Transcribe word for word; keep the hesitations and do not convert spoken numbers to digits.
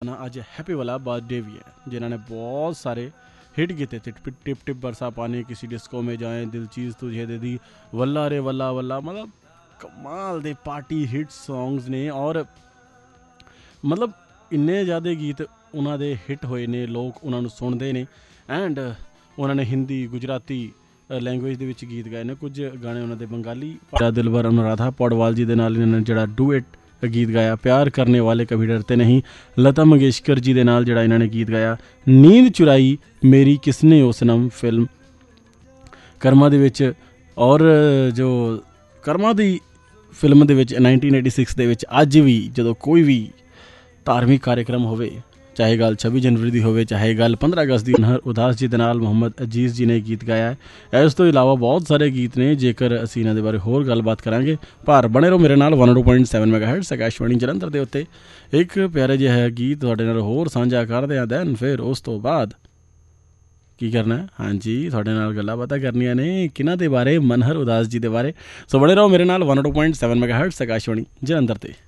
अपना अज हैप्पी वाला बर्थडे भी है, जिन्होंने बहुत सारे हिट किए थे। टिप टिप टिप बरसा पानी, किसी डिस्को में जाएं, दिल चीज़ तुझे दे दी, वल्ला रे वल्ला वल्ला, मतलब कमाल दे पार्टी हिट सॉन्ग्स ने। और मतलब इन्ने ज़्यादा गीत उन्होंने हिट होए ने, लोग उन्होंने सुनते हैं। एंड उन्होंने हिंदी गुजराती लैंगुएज के गीत गाए ने, कुछ गाने उन्होंने बंगाली। दिलबर अनुराधा पौडवाल जी के नाल इन्होंने जड़ा डुएट गीत गाया, प्यार करने वाले कभी डरते नहीं। लता मंगेशकर जी के नाल जड़ा इन्होंने गीत गाया, नींद चुराई मेरी किसने ओ सनम फिल्म कर्मा दे विच। और जो कर्मा दी फिल्म दे विच नाइनटीन एटी सिक्स दे विच अज भी जो कोई भी धार्मिक कार्यक्रम होवे, चाहे गल छब्बी जनवरी की होवे, चाहे गल पंद्रह अगस्त की, मनहर उदास जी के नाल मोहम्मद अजीज़ जी ने गीत गाया है। इस तो इलावा बहुत सारे गीत ने, जेकर असीं इन्हां दे बारे होर गलबात करांगे। पर बने रहो मेरे नाल one two point seven megahertz Akashvani Jalandhar के उत्ते। एक प्यारे जिहा गीत तुहाडे नाल होर साझा करदे हां, दैन फिर उस तो बाद की करना है, हाँ जी तुहाडे नाल गल्लां बातां करनियां ने किन्हां दे बारे, मनहर उदास जी के बारे। सो बने रहो मेरे नाल one two point seven megahertz Akashvani Jalandhar ते।